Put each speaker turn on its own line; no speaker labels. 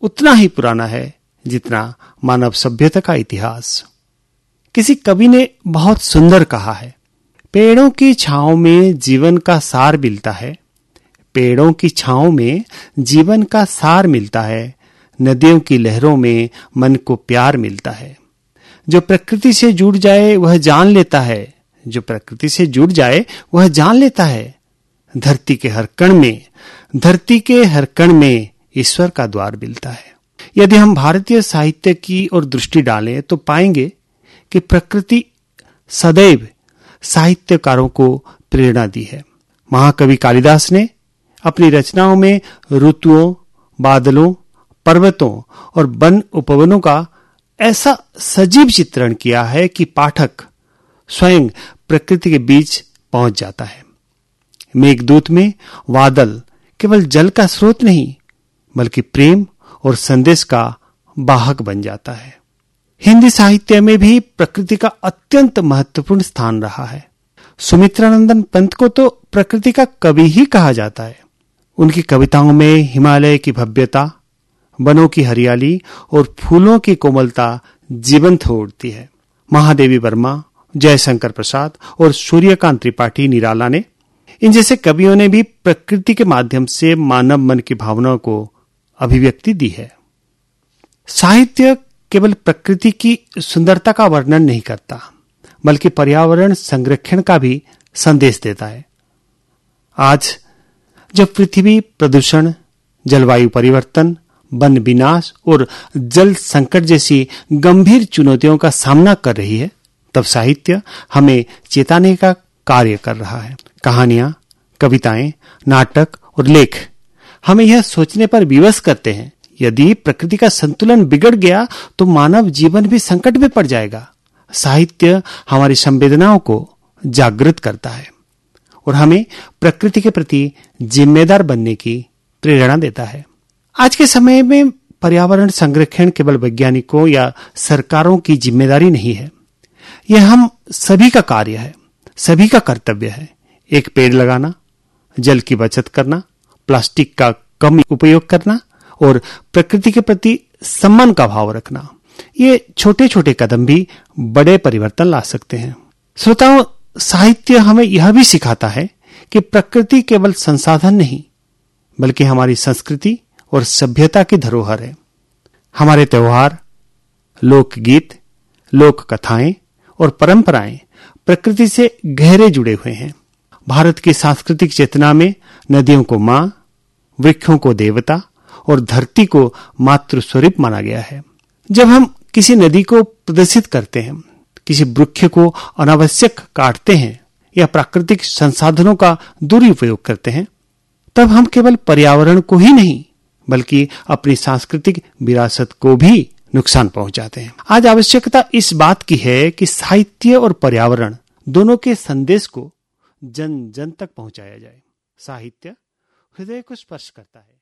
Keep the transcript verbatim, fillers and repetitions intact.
उतना ही पुराना है जितना मानव सभ्यता का इतिहास। किसी कवि ने बहुत सुंदर कहा है, पेड़ों की छांव में जीवन का सार मिलता है, पेड़ों की छांव में जीवन का सार मिलता है, नदियों की लहरों में मन को प्यार मिलता है। जो प्रकृति से जुड़ जाए वह जान लेता है, जो प्रकृति से जुड़ जाए वह जान लेता है। धरती के हर कण में धरती के हर कण में ईश्वर का द्वार मिलता है। यदि हम भारतीय साहित्य की ओर दृष्टि डालें तो पाएंगे कि प्रकृति सदैव साहित्यकारों को प्रेरणा दी है। महाकवि कालिदास ने अपनी रचनाओं में ऋतुओं, बादलों, पर्वतों और वन उपवनों का ऐसा सजीव चित्रण किया है कि पाठक स्वयं प्रकृति के बीच पहुंच जाता है। मेघदूत में बादल केवल जल का स्रोत नहीं बल्कि प्रेम और संदेश का वाहक बन जाता है। हिंदी साहित्य में भी प्रकृति का अत्यंत महत्वपूर्ण स्थान रहा है। सुमित्रानंदन पंत को तो प्रकृति का कवि ही कहा जाता है। उनकी कविताओं में हिमालय की भव्यता, वनों की हरियाली और फूलों की कोमलता जीवंत हो उठती है। महादेवी वर्मा, जयशंकर प्रसाद और सूर्यकांत त्रिपाठी निराला ने, इन जैसे कवियों ने भी प्रकृति के माध्यम से मानव मन की भावनाओं को अभिव्यक्ति दी है। साहित्य केवल प्रकृति की सुंदरता का वर्णन नहीं करता बल्कि पर्यावरण संरक्षण का भी संदेश देता है। आज जब पृथ्वी प्रदूषण, जलवायु परिवर्तन, वन विनाश और जल संकट जैसी गंभीर चुनौतियों का सामना कर रही है, तब साहित्य हमें चेताने का कार्य कर रहा है। कहानियां, कविताएं, नाटक और लेख हमें यह सोचने पर विवश करते हैं, यदि प्रकृति का संतुलन बिगड़ गया तो मानव जीवन भी संकट में पड़ जाएगा। साहित्य हमारी संवेदनाओं को जागृत करता है और हमें प्रकृति के प्रति जिम्मेदार बनने की प्रेरणा देता है। आज के समय में पर्यावरण संरक्षण केवल वैज्ञानिकों या सरकारों की जिम्मेदारी नहीं है, यह हम सभी का कार्य है, सभी का कर्तव्य है। एक पेड़ लगाना, जल की बचत करना, प्लास्टिक का कम उपयोग करना और प्रकृति के प्रति सम्मान का भाव रखना, ये छोटे छोटे कदम भी बड़े परिवर्तन ला सकते हैं। श्रोताओं, साहित्य हमें यह भी सिखाता है कि प्रकृति केवल संसाधन नहीं बल्कि हमारी संस्कृति और सभ्यता की धरोहर है। हमारे त्योहार, लोकगीत, लोक कथाएं और परंपराएं प्रकृति से गहरे जुड़े हुए हैं। भारत की सांस्कृतिक चेतना में नदियों को मां, वृक्षों को देवता और धरती को मातृ स्वरूप माना गया है। जब हम किसी नदी को प्रदर्शित करते हैं, किसी वृक्ष को अनावश्यक काटते हैं या प्राकृतिक संसाधनों का दुरुपयोग करते हैं, तब हम केवल पर्यावरण को ही नहीं बल्कि अपनी सांस्कृतिक विरासत को भी नुकसान पहुंचाते हैं। आज आवश्यकता इस बात की है कि साहित्य और पर्यावरण दोनों के संदेश को जन जन तक पहुंचाया जाए। साहित्य हृदय को स्पर्श करता है।